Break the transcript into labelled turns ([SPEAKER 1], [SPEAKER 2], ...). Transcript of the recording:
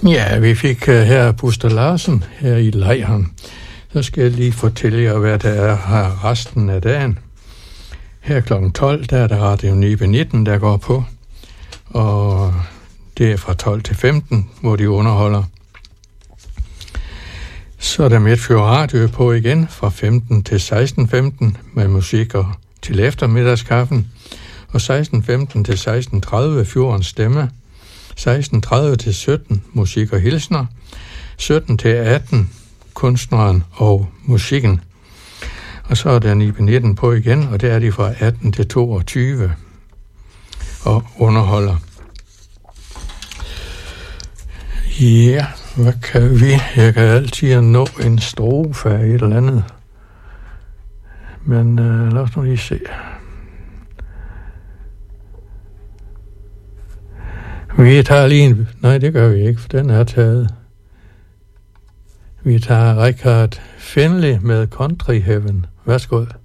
[SPEAKER 1] Ja, vi fik her Buster Larsen her i lejren. Så skal jeg lige fortælle jer, hvad der er her resten af dagen. Her kl. 12, der er der Radio Nibe 19, der går på. Og det er fra 12 til 15, hvor de underholder. Så er der Midtfjord Radio på igen fra 15 til 16.15 med musik og til eftermiddagskaffen. Og 16.15 til 16.30 Fjordens Stemme. 16.30 til 17 musik og hilsner. 17 til 18 kunstneren og musikken. Og så er der Nibe 19 på igen, og det er de fra 18 til 22 og underholder. Ja, hvad kan vi? Jeg kan altid nå en strofe af et eller andet. Men lad os nu lige se. Vi tager lige en... Nej, det gør vi ikke, for den er taget. Vi tager Richard Finley med Country Heaven. Værsgo.